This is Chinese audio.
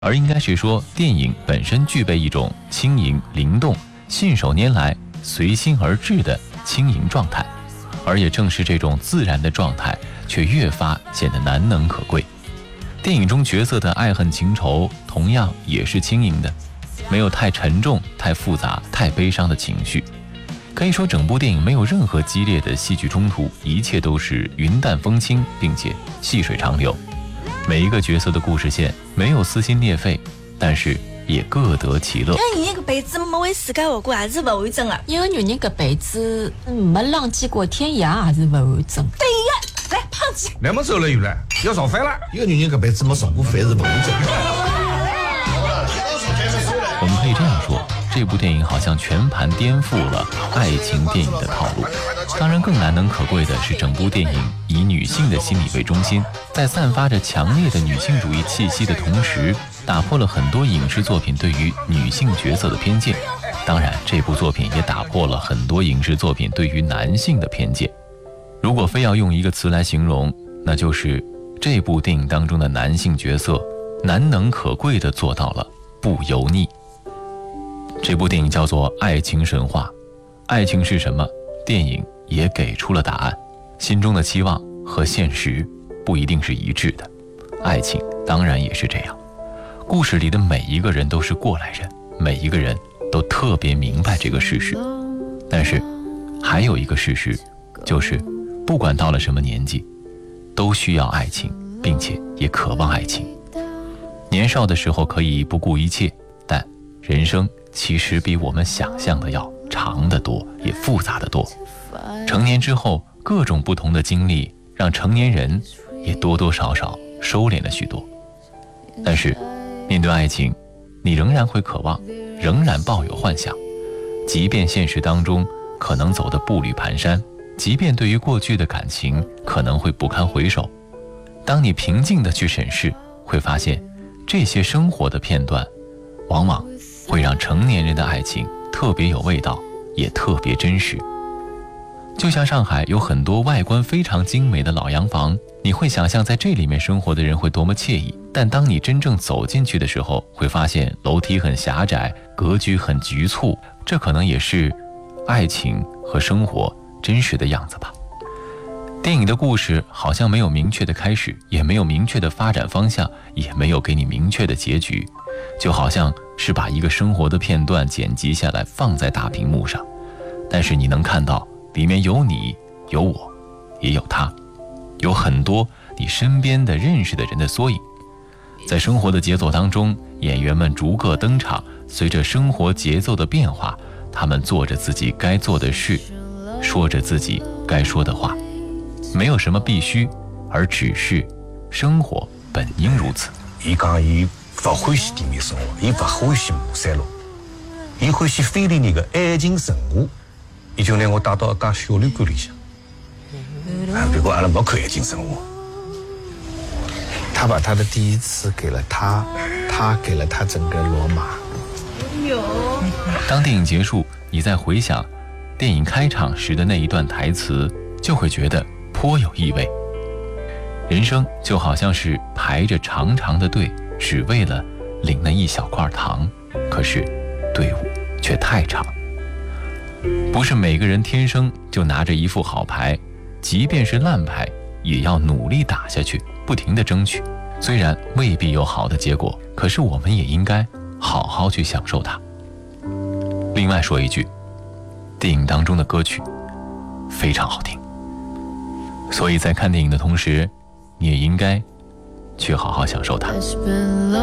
而应该是说电影本身具备一种轻盈灵动、信手拈来、随心而至的轻盈状态，而也正是这种自然的状态，却越发显得难能可贵。电影中角色的爱恨情仇同样也是轻盈的，没有太沉重、太复杂、太悲伤的情绪。可以说整部电影没有任何激烈的戏剧冲突，一切都是云淡风轻，并且细水长流。每一个角色的故事线没有撕心裂肺，但是也各得其乐。 因为人这辈子没为世界活过，还是不完整的。 一个女人这辈子没浪迹过天涯，还是不完整。 对呀，来胖子， 那么走了又来，要上饭了。 一个女人这辈子没上过饭是不完整的。 我们可以这样说，这部电影好像全盘颠覆了爱情电影的套路。当然更难能可贵的是，整部电影以女性的心理为中心，在散发着强烈的女性主义气息的同时，打破了很多影视作品对于女性角色的偏见。当然这部作品也打破了很多影视作品对于男性的偏见。如果非要用一个词来形容，那就是这部电影当中的男性角色难能可贵地做到了不油腻。这部电影叫做《爱情神话》，爱情是什么？电影也给出了答案。心中的期望和现实不一定是一致的，爱情当然也是这样。故事里的每一个人都是过来人，每一个人都特别明白这个事实。但是还有一个事实，就是不管到了什么年纪，都需要爱情，并且也渴望爱情。年少的时候可以不顾一切，但人生其实比我们想象的要长得多，也复杂得多。成年之后，各种不同的经历让成年人也多多少少收敛了许多。但是面对爱情，你仍然会渴望，仍然抱有幻想，即便现实当中可能走得步履蹒跚，即便对于过去的感情可能会不堪回首，当你平静地去审视，会发现这些生活的片段往往会让成年人的爱情特别有味道，也特别真实。就像上海有很多外观非常精美的老洋房，你会想象在这里面生活的人会多么惬意，但当你真正走进去的时候，会发现楼梯很狭窄，格局很局促，这可能也是爱情和生活真实的样子吧。电影的故事好像没有明确的开始，也没有明确的发展方向，也没有给你明确的结局，就好像是把一个生活的片段剪辑下来放在大屏幕上，但是你能看到里面有你，有我，也有他，有很多你身边的认识的人的缩影。在生活的节奏当中，演员们逐个登场，随着生活节奏的变化，他们做着自己该做的事，说着自己该说的话，没有什么必须，而只是生活本应如此。 伊讲伊不欢喜地面生活，伊不欢喜马山路，伊欢喜菲利尼的爱情神话。伊就拿我带到一家小旅馆里向，不过阿拉没看爱情神话。 他把他的第一次给了他，他给了他整个罗马。 当电影结束，你再回想电影开场时的那一段台词，就会觉得颇有意味。人生就好像是排着长长的队，只为了领那一小块糖，可是队伍却太长。不是每个人天生就拿着一副好牌，即便是烂牌，也要努力打下去，不停地争取。虽然未必有好的结果，可是我们也应该好好去享受它。另外说一句，电影当中的歌曲非常好听，所以在看电影的同时，你也应该去好好享受它。